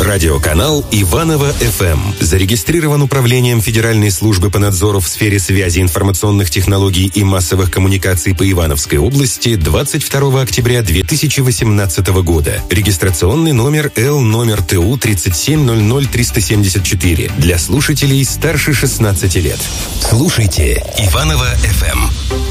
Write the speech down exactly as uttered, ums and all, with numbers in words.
Радиоканал Иваново-эф эм зарегистрирован Управлением Федеральной службы по надзору в сфере связи, информационных технологий и массовых коммуникаций по Ивановской области двадцать второго октября две тысячи восемнадцатого года. Регистрационный номер Л номер Т У тридцать семь ноль ноль триста семьдесят четыре для слушателей старше шестнадцати лет. Слушайте Иваново-эф эм.